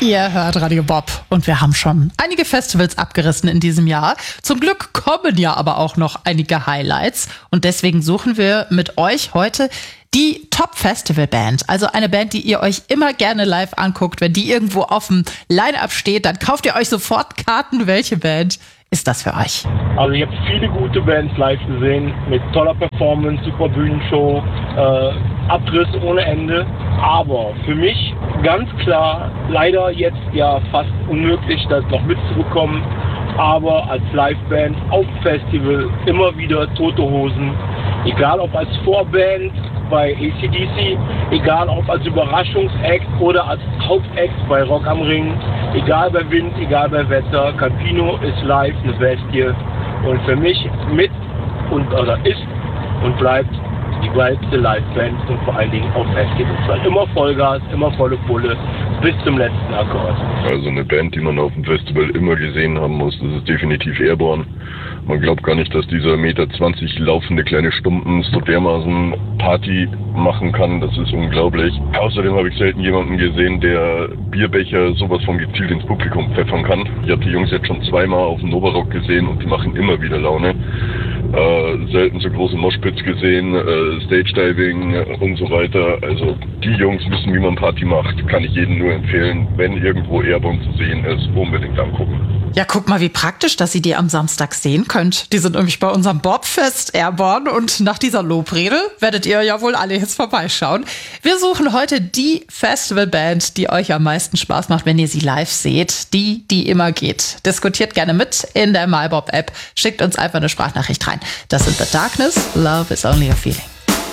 Ihr hört Radio Bob und wir haben schon einige Festivals abgerissen in diesem Jahr. Zum Glück kommen ja aber auch noch einige Highlights und deswegen suchen wir mit euch heute die Top-Festival-Band. Also eine Band, die ihr euch immer gerne live anguckt. Wenn die irgendwo auf dem Line-Up steht, dann kauft ihr euch sofort Karten. Welche Band ist das für euch? Also ich habe viele gute Bands live gesehen, mit toller Performance, super Bühnenshow, Abriss ohne Ende. Aber für mich ganz klar, leider jetzt ja fast unmöglich, das noch mitzubekommen. Aber als Liveband auf Festival immer wieder Tote Hosen. Egal ob als Vorband bei AC/DC, egal ob als Überraschungsact oder als Hauptact bei Rock am Ring. Egal bei Wind, egal bei Wetter. Campino ist live eine Bestie. Und für mich ist und bleibt die geilste Liveband und vor allen Dingen auf Festivals. Immer Vollgas, immer volle Pulle, bis zum letzten Akkord. Also eine Band, die man auf dem Festival immer gesehen haben muss, das ist definitiv Airborne. Man glaubt gar nicht, dass dieser 1,20 Meter laufende kleine Stumpen so dermaßen Party machen kann. Das ist unglaublich. Außerdem habe ich selten jemanden gesehen, der Bierbecher sowas von gezielt ins Publikum pfeffern kann. Ich habe die Jungs jetzt schon zweimal auf dem Novarock gesehen und die machen immer wieder Laune. Selten so große Moshpits gesehen, Stage-Diving und so weiter. Also die Jungs wissen, wie man Party macht. Kann ich jedem nur empfehlen, wenn irgendwo Airborne zu sehen ist, unbedingt angucken. Ja, guck mal, wie praktisch, dass ihr die am Samstag sehen könnt. Die sind nämlich bei unserem Bobfest Airborne und nach dieser Lobrede werdet ihr ja wohl alle jetzt vorbeischauen. Wir suchen heute die Festivalband, die euch am meisten Spaß macht, wenn ihr sie live seht. Die immer geht. Diskutiert gerne mit in der MyBob-App. Schickt uns einfach eine Sprachnachricht rein. Das sind The Darkness, Love is Only a Feeling.